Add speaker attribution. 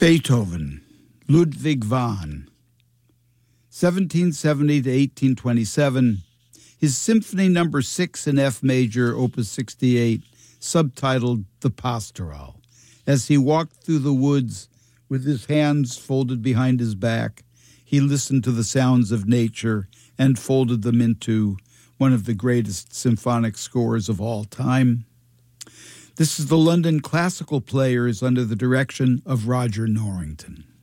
Speaker 1: Beethoven, Ludwig van, 1770 to 1827, his Symphony No. 6 in F major, Opus 68, subtitled The Pastoral. As he walked through the woods with his hands folded behind his back, he listened to the sounds of nature and folded them into one of the greatest symphonic scores of all time. This is the London Classical Players under the direction of Roger Norrington.